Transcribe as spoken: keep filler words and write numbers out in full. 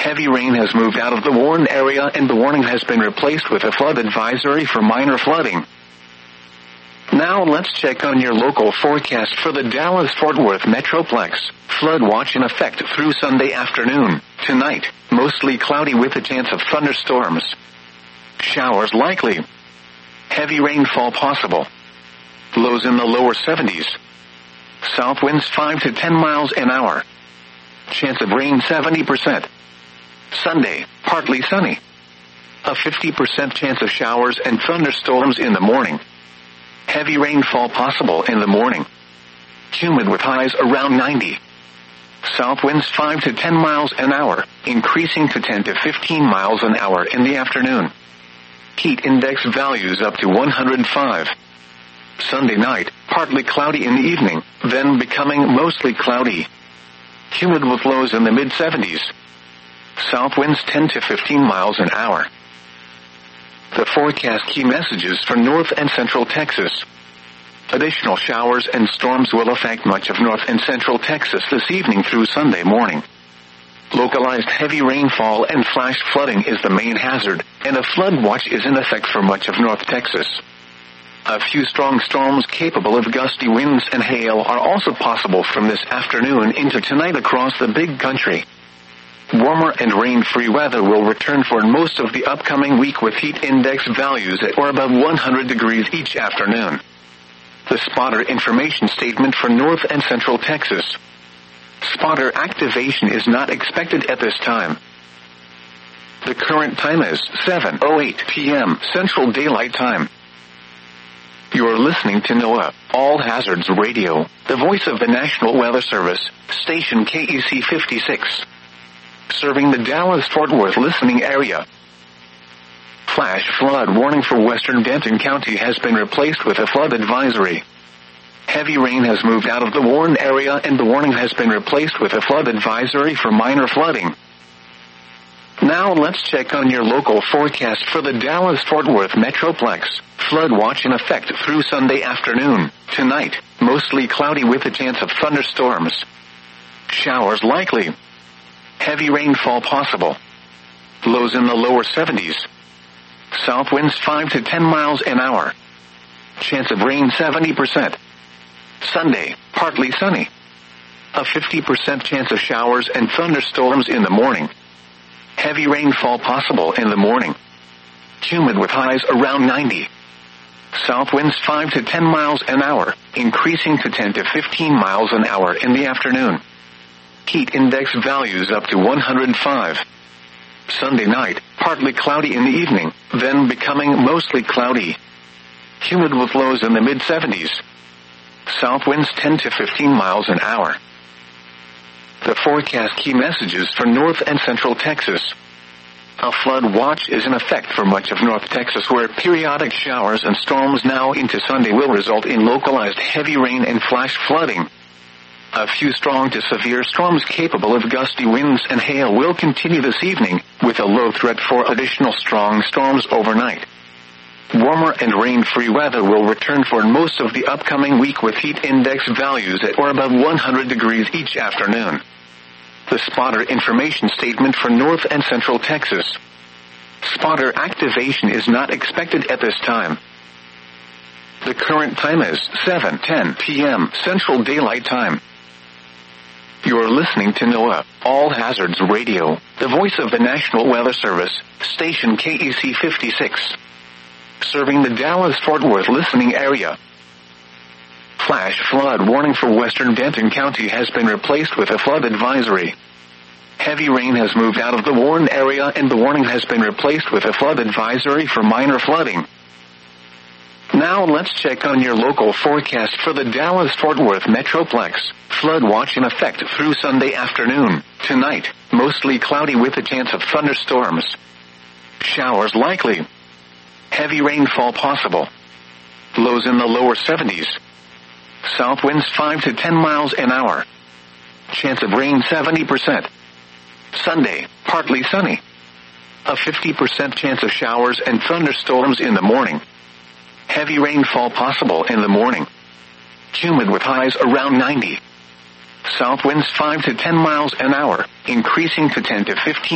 Heavy rain has moved out of the warned area and the warning has been replaced with a flood advisory for minor flooding. Now let's check on your local forecast for the Dallas-Fort Worth Metroplex. Flood watch in effect through Sunday afternoon. Tonight, mostly cloudy with a chance of thunderstorms. Showers likely. Heavy rainfall possible. Lows in the lower seventies. South winds five to ten miles an hour. Chance of rain seventy percent. Sunday, partly sunny. A fifty percent chance of showers and thunderstorms in the morning. Heavy rainfall possible in the morning. Humid with highs around ninety. South winds five to ten miles an hour, increasing to ten to fifteen miles an hour in the afternoon. Heat index values up to one hundred five. Sunday night, partly cloudy in the evening, then becoming mostly cloudy. Humid with lows in the mid seventies. South winds ten to fifteen miles an hour. The forecast key messages for North and Central Texas. Additional showers and storms will affect much of North and Central Texas this evening through Sunday morning. Localized heavy rainfall and flash flooding is the main hazard, and a flood watch is in effect for much of North Texas. A few strong storms capable of gusty winds and hail are also possible from this afternoon into tonight across the big country. Warmer and rain-free weather will return for most of the upcoming week with heat index values at or above one hundred degrees each afternoon. The spotter information statement for North and Central Texas. Spotter activation is not expected at this time. The current time is seven oh eight p.m. Central Daylight Time. You are listening to NOAA, All Hazards Radio, the voice of the National Weather Service, station K E C fifty-six. Serving the Dallas-Fort Worth listening area. Flash flood warning for western Denton County has been replaced with a flood advisory. Heavy rain has moved out of the warned area and the warning has been replaced with a flood advisory for minor flooding. Now let's check on your local forecast for the Dallas-Fort Worth Metroplex. Flood watch in effect through Sunday afternoon. Tonight, mostly cloudy with a chance of thunderstorms. Showers likely. Heavy rainfall possible. Lows in the lower seventies. South winds five to ten miles an hour. Chance of rain seventy percent. Sunday, partly sunny. A fifty percent chance of showers and thunderstorms in the morning. Heavy rainfall possible in the morning. Humid with highs around ninety. South winds five to ten miles an hour, increasing to ten to fifteen miles an hour in the afternoon. Heat index values up to one hundred five. Sunday night, partly cloudy in the evening, then becoming mostly cloudy. Humid with lows in the mid seventies. South winds ten to fifteen miles an hour. The forecast key messages for North and Central Texas. A flood watch is in effect for much of North Texas where periodic showers and storms now into Sunday will result in localized heavy rain and flash flooding. A few strong to severe storms capable of gusty winds and hail will continue this evening, with a low threat for additional strong storms overnight. Warmer and rain-free weather will return for most of the upcoming week with heat index values at or above one hundred degrees each afternoon. The spotter information statement for North and Central Texas. Spotter activation is not expected at this time. The current time is seven ten p.m. Central Daylight Time. You are listening to NOAA, All Hazards Radio, the voice of the National Weather Service, station K E C fifty-six. Serving the Dallas-Fort Worth listening area. Flash flood warning for western Denton County has been replaced with a flood advisory. Heavy rain has moved out of the warned area and the warning has been replaced with a flood advisory for minor flooding. Now let's check on your local forecast for the Dallas-Fort Worth Metroplex. Flood watch in effect through Sunday afternoon. Tonight, mostly cloudy with a chance of thunderstorms. Showers likely. Heavy rainfall possible. Lows in the lower seventies. South winds five to ten miles an hour. Chance of rain seventy percent. Sunday, partly sunny. A fifty percent chance of showers and thunderstorms in the morning. Heavy rainfall possible in the morning. Humid with highs around ninety. South winds five to ten miles an hour, increasing to ten to fifteen